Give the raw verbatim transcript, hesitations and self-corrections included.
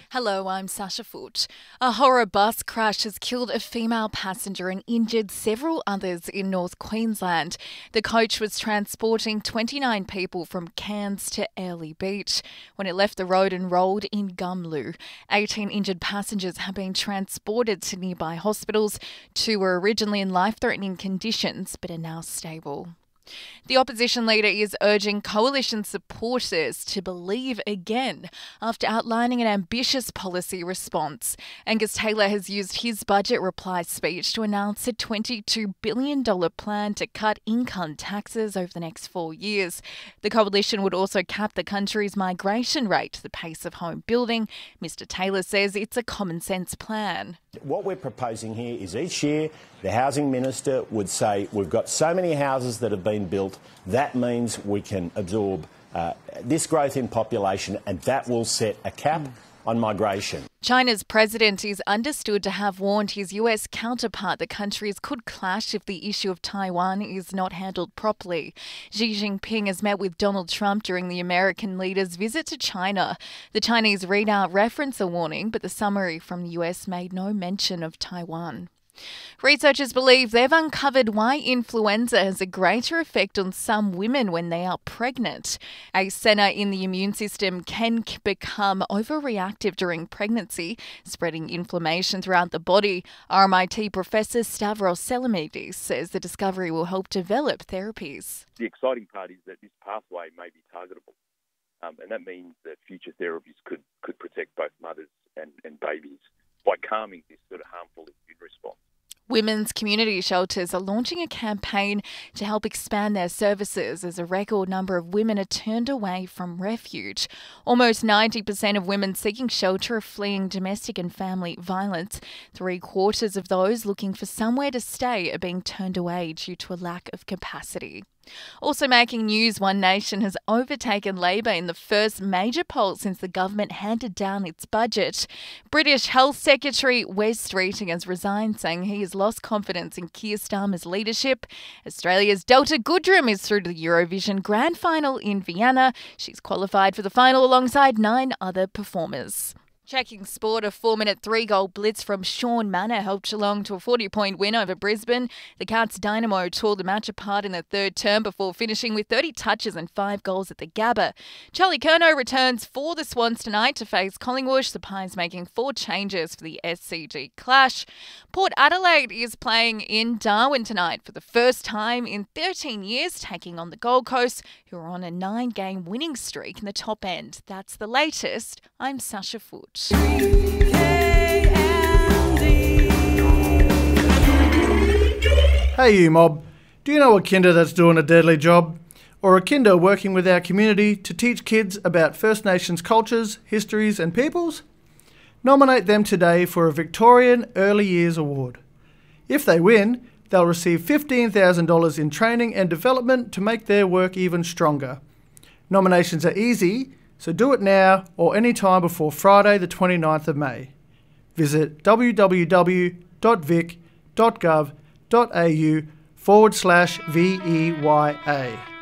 Hello, I'm Sasha Foote. A horror bus crash has killed a female passenger and injured several others in North Queensland. The coach was transporting twenty-nine people from Cairns to Airlie Beach when it left the road and rolled in Gumlu. eighteen injured passengers have been transported to nearby hospitals. Two were originally in life-threatening conditions but are now stable. The opposition leader is urging coalition supporters to believe again after outlining an ambitious policy response. Angus Taylor has used his budget reply speech to announce a twenty-two billion dollars plan to cut income taxes over the next four years. The coalition would also cap the country's migration rate, the pace of home building. Mister Taylor says it's a common sense plan. What we're proposing here is each year the Housing Minister would say we've got so many houses that have been built, that means we can absorb uh, this growth in population, and that will set a cap mm. on migration. China's president is understood to have warned his U S counterpart that countries could clash if the issue of Taiwan is not handled properly. Xi Jinping has met with Donald Trump during the American leader's visit to China. The Chinese readout referenced the warning, but the summary from the U S made no mention of Taiwan. Researchers believe they've uncovered why influenza has a greater effect on some women when they are pregnant. A centre in the immune system can become overreactive during pregnancy, spreading inflammation throughout the body. R M I T Professor Stavros Selimides says the discovery will help develop therapies. The exciting part is that this pathway may be targetable, um, and that means that future therapies could, could protect both mothers and, and babies by calming this sort of harmful immune response. Women's community shelters are launching a campaign to help expand their services as a record number of women are turned away from refuge. Almost ninety percent of women seeking shelter are fleeing domestic and family violence. Three quarters of those looking for somewhere to stay are being turned away due to a lack of capacity. Also making news, One Nation has overtaken Labor in the first major poll since the government handed down its budget. British Health Secretary Wes Streeting has resigned, saying he has lost confidence in Keir Starmer's leadership. Australia's Delta Goodrem is through to the Eurovision Grand Final in Vienna. She's qualified for the final alongside nine other performers. Checking sport, a four-minute three-goal blitz from Sean Manor helped Geelong to a forty-point win over Brisbane. The Cats Dynamo tore the match apart in the third term before finishing with thirty touches and five goals at the Gabba. Charlie Curnow returns for the Swans tonight to face Collingwood. The Pies making four changes for the S C G clash. Port Adelaide is playing in Darwin tonight for the first time in thirteen years, taking on the Gold Coast, who are on a nine-game winning streak in the top end. That's the latest. I'm Sasha Foote. Hey you mob, do you know a kinder that's doing a deadly job? Or a kinder working with our community to teach kids about First Nations cultures, histories and peoples? Nominate them today for a Victorian Early Years Award. If they win, they'll receive fifteen thousand dollars in training and development to make their work even stronger. Nominations are easy, so do it now or any time before Friday the twenty-ninth of May. Visit www.vic.gov.au forward slash V E Y A.